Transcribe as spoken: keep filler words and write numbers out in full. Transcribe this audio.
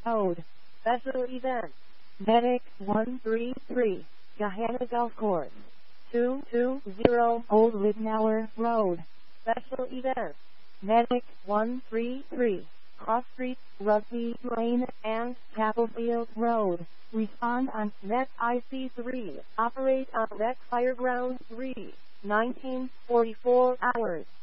Road. Special event. Medic one three three, Gahanna Golf Course. two two zero Old Lidnauer Road. Special event. Medic one three three, Cross Street, Rugby Lane, and Chapelfield Road. Respond on Net I C three. Operate on Net Fireground three. nineteen forty-four hours.